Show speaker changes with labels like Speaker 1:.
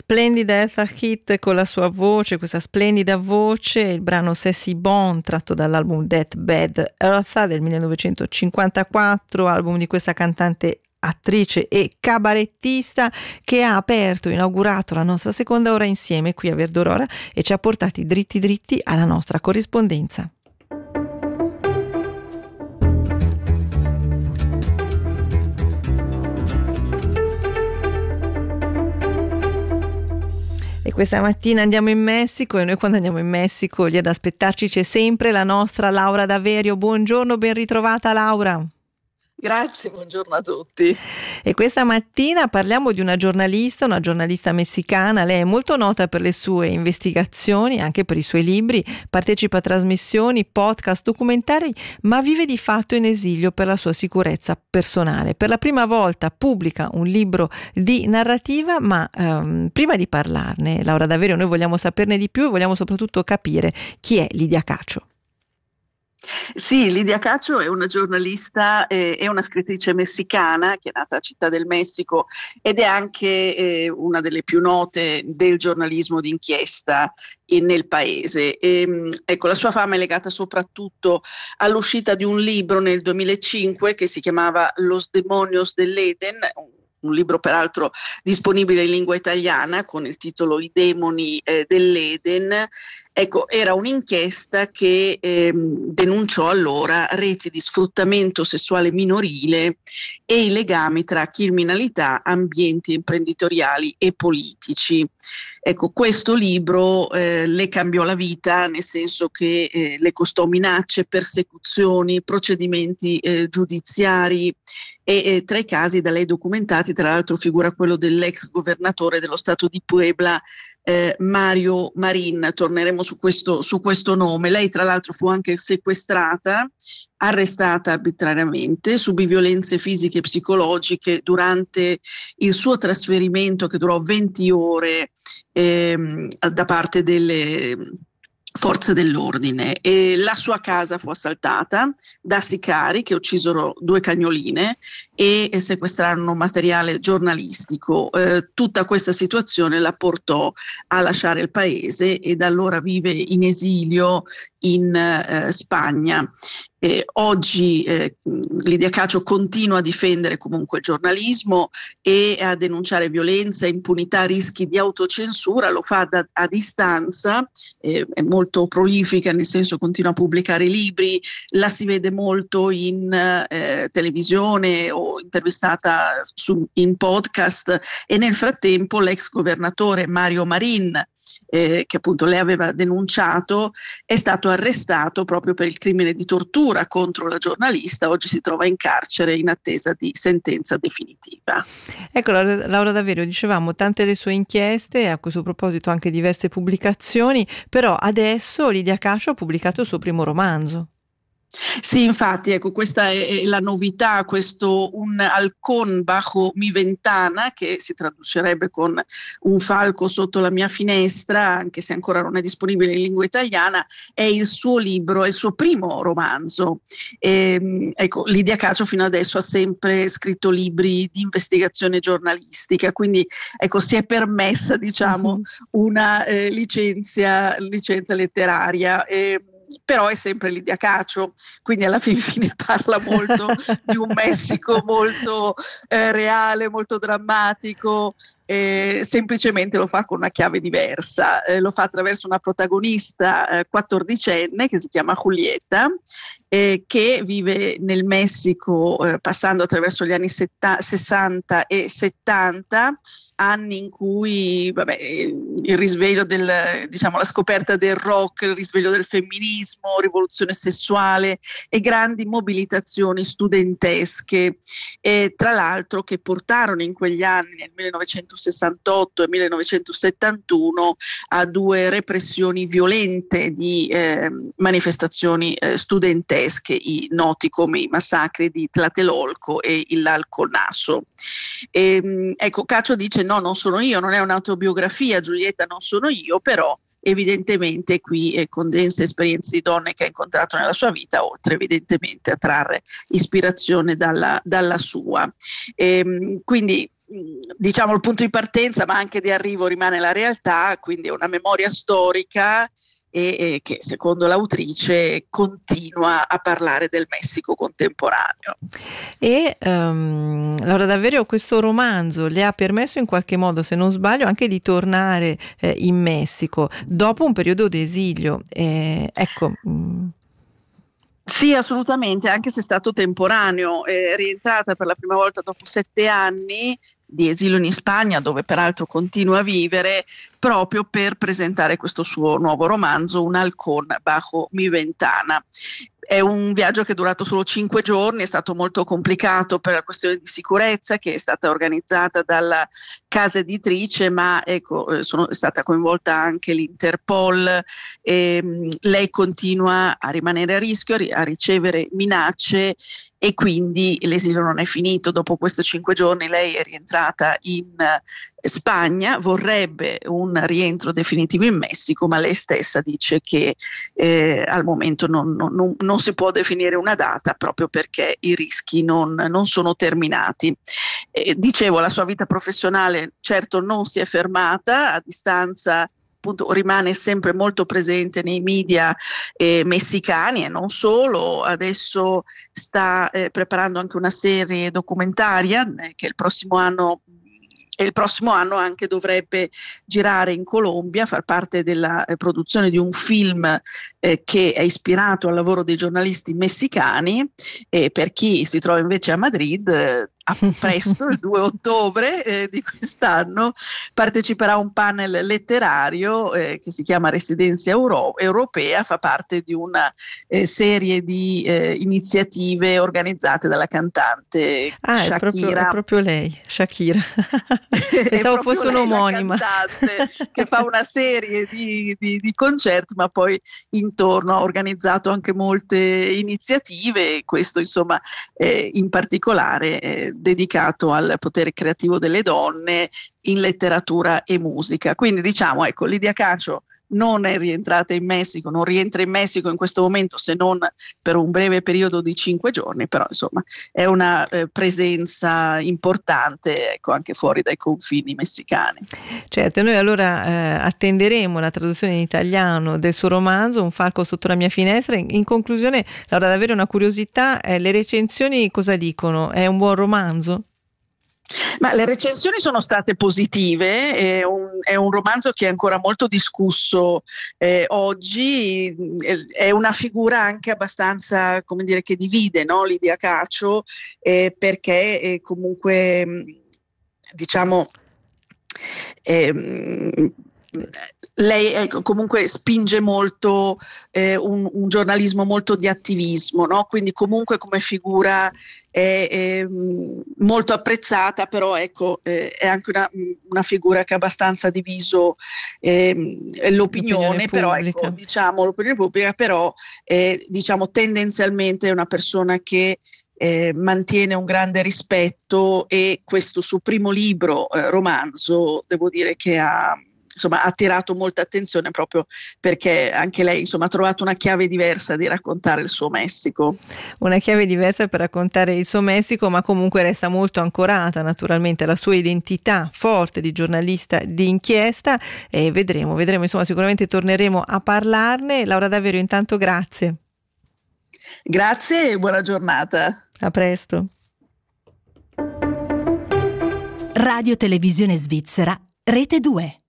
Speaker 1: splendida Eartha Kitt con la sua voce, questa splendida voce, il brano Sassy Bone tratto dall'album Death Bed Eartha del 1954, album di questa cantante, attrice e cabarettista che ha inaugurato la nostra seconda ora insieme qui a Verdorora e ci ha portati dritti dritti alla nostra corrispondenza. E questa mattina andiamo in Messico e noi quando andiamo in Messico lì ad aspettarci c'è sempre la nostra Laura Daverio. Buongiorno, ben ritrovata Laura.
Speaker 2: Grazie, buongiorno a tutti.
Speaker 1: E questa mattina parliamo di una giornalista messicana. Lei è molto nota per le sue investigazioni, anche per i suoi libri, partecipa a trasmissioni, podcast, documentari, ma vive di fatto in esilio per la sua sicurezza personale. Per la prima volta pubblica un libro di narrativa, ma prima di parlarne, Laura Daverio, noi vogliamo saperne di più e vogliamo soprattutto capire chi è Lidia Cacho.
Speaker 2: Sì, Lidia Cacho è una giornalista e una scrittrice messicana che è nata a Città del Messico ed è anche una delle più note del giornalismo d'inchiesta nel paese. Ecco, la sua fama è legata soprattutto all'uscita di un libro nel 2005 che si chiamava Los Demonios dell'Eden, un libro peraltro disponibile in lingua italiana con il titolo I demoni dell'Eden. Ecco, era un'inchiesta che denunciò allora reti di sfruttamento sessuale minorile e i legami tra criminalità, ambienti imprenditoriali e politici. Ecco, questo libro le cambiò la vita, nel senso che le costò minacce, persecuzioni, procedimenti giudiziari e tra i casi da lei documentati, tra l'altro figura quello dell'ex governatore dello stato di Puebla, Mario Marin. Torneremo su questo nome. Lei tra l'altro fu anche sequestrata, arrestata arbitrariamente, subì violenze fisiche e psicologiche durante il suo trasferimento che durò 20 ore da parte delle forze dell'ordine, e la sua casa fu assaltata da sicari che uccisero 2 cagnoline e sequestrarono materiale giornalistico. Tutta questa situazione la portò a lasciare il paese e da allora vive in esilio in Spagna. Oggi Lidia Cacho continua a difendere comunque il giornalismo e a denunciare violenza, impunità, rischi di autocensura. Lo fa a distanza, è molto prolifica, nel senso continua a pubblicare libri, la si vede molto in televisione o intervistata in podcast, e nel frattempo l'ex governatore Mario Marin, che appunto lei aveva denunciato, è stato arrestato proprio per il crimine di tortura contro la giornalista. Oggi si trova in carcere in attesa di sentenza definitiva.
Speaker 1: Ecco, Laura Daverio, dicevamo tante le sue inchieste, a questo proposito anche diverse pubblicazioni, però adesso Lidia Cacho ha pubblicato il suo primo romanzo.
Speaker 2: Sì, infatti, ecco, questa è la novità, questo Un halcón bajo mi ventana, che si traducerebbe con un falco sotto la mia finestra, anche se ancora non è disponibile in lingua italiana. È il suo libro, è il suo primo romanzo. Ecco, Lidia Cacho fino adesso ha sempre scritto libri di investigazione giornalistica, quindi ecco, si è permessa, diciamo, una licenza letteraria. Però è sempre Lidia Cacho, quindi alla fine parla molto di un Messico molto reale, molto drammatico, semplicemente lo fa con una chiave diversa, lo fa attraverso una protagonista 14enne che si chiama Julieta, che vive nel Messico passando attraverso gli anni 60 e 70, anni in cui il risveglio la scoperta del rock, il risveglio del femminismo, rivoluzione sessuale e grandi mobilitazioni studentesche, tra l'altro che portarono in quegli anni, nel 1968 e 1971, a 2 repressioni violente di manifestazioni studentesche, noti come i massacri di Tlatelolco e il Alconaso. Ecco, Cacho dice: no, non sono io, non è un'autobiografia, Giulietta non sono io, però evidentemente qui condensa esperienze di donne che ha incontrato nella sua vita, oltre evidentemente a trarre ispirazione dalla sua. Quindi diciamo il punto di partenza, ma anche di arrivo rimane la realtà, quindi è una memoria storica e che secondo l'autrice continua a parlare del Messico contemporaneo.
Speaker 1: E allora davvero questo romanzo le ha permesso in qualche modo, se non sbaglio, anche di tornare in Messico dopo un periodo d'esilio. Ecco.
Speaker 2: Sì, assolutamente, anche se è stato temporaneo, è rientrata per la prima volta dopo 7 anni di esilio in Spagna, dove peraltro continua a vivere, proprio per presentare questo suo nuovo romanzo, Un halcón bajo mi ventana. È un viaggio che è durato solo 5 giorni, è stato molto complicato per la questione di sicurezza che è stata organizzata dalla casa editrice, ma ecco, è stata coinvolta anche l'Interpol. Lei continua a rimanere a rischio, a ricevere minacce e quindi l'esilio non è finito. Dopo questi 5 giorni lei è rientrata in Spagna, vorrebbe un rientro definitivo in Messico, ma lei stessa dice che al momento non si può definire una data proprio perché i rischi non sono terminati. Dicevo, la sua vita professionale certo non si è fermata, a distanza appunto rimane sempre molto presente nei media messicani e non solo. Adesso sta preparando anche una serie documentaria che il prossimo anno anche dovrebbe girare in Colombia, far parte della produzione di un film che è ispirato al lavoro dei giornalisti messicani. Per chi si trova invece a Madrid, presto, il 2 ottobre di quest'anno, parteciperà a un panel letterario che si chiama Residenza Europea, fa parte di una serie di iniziative organizzate dalla cantante Shakira.
Speaker 1: È proprio lei, Shakira. Pensavo fosse un'omonima.
Speaker 2: Che fa una serie di concerti, ma poi intorno ha organizzato anche molte iniziative, questo insomma in particolare dedicato al potere creativo delle donne in letteratura e musica. Quindi diciamo, ecco, Lidia Cacio non è rientrata in Messico, non rientra in Messico in questo momento se non per un breve periodo di 5 giorni, però insomma è una presenza importante, ecco, anche fuori dai confini messicani.
Speaker 1: Certo, noi allora attenderemo la traduzione in italiano del suo romanzo Un falco sotto la mia finestra. In conclusione, Laura, davvero una curiosità, le recensioni cosa dicono? È un buon romanzo?
Speaker 2: Ma le recensioni sono state positive, è un romanzo che è ancora molto discusso oggi, è una figura anche abbastanza, come dire, che divide, no? Lidia Cacio, perché comunque diciamo lei comunque spinge molto un giornalismo molto di attivismo, no? Quindi comunque come figura è molto apprezzata, però ecco è anche una figura che ha abbastanza diviso l'opinione, però ecco, diciamo l'opinione pubblica, però diciamo tendenzialmente è una persona che mantiene un grande rispetto, e questo suo primo libro, romanzo, devo dire che ha attirato molta attenzione proprio perché anche lei ha trovato una chiave diversa di raccontare il suo Messico.
Speaker 1: Una chiave diversa per raccontare il suo Messico, ma comunque resta molto ancorata naturalmente alla sua identità forte di giornalista di inchiesta, e vedremo, insomma sicuramente torneremo a parlarne. Laura, davvero intanto grazie.
Speaker 2: Grazie e buona giornata.
Speaker 1: A presto.
Speaker 3: Radio Televisione Svizzera, Rete 2.